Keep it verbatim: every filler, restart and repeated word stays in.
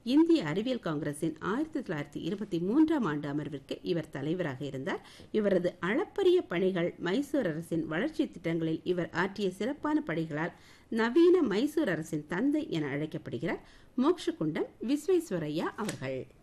இந்திய அறிவியல் காங்கிரசின் ஆயிரத்தி தொள்ளாயிரத்தி இருபத்தி மூன்றாம் ஆண்டு அமர்விற்கு இவர் தலைவராக இருந்தார். இவரது அளப்பரிய பணிகள், மைசூர் அரசின் வளர்ச்சி திட்டங்களில் இவர் ஆற்றிய சிறப்பான பணிகளால் நவீன மைசூர் அரசின் தந்தை என அழைக்கப்படுகிறார் மோக்ஷகுண்டம் விஸ்வேஸ்வரய்யா அவர்கள்.